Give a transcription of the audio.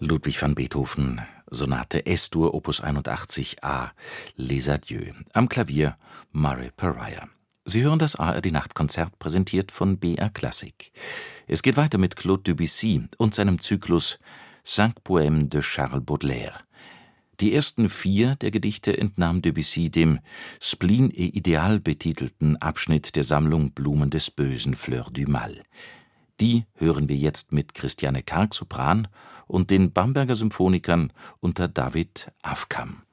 Ludwig van Beethoven, Sonate S-Dur, Opus 81 A, Les Adieux. Am Klavier Murray Pariah. Sie hören das ARD-Nachtkonzert, präsentiert von BR Classic. Es geht weiter mit Claude Debussy und seinem Zyklus Cinq Poèmes de Charles Baudelaire. Die ersten 4 der Gedichte entnahm Debussy dem Spleen et Ideal betitelten Abschnitt der Sammlung Blumen des Bösen, Fleurs du Mal. Die hören wir jetzt mit Christiane Karg, Sopran, und den Bamberger Symphonikern unter David Afkam.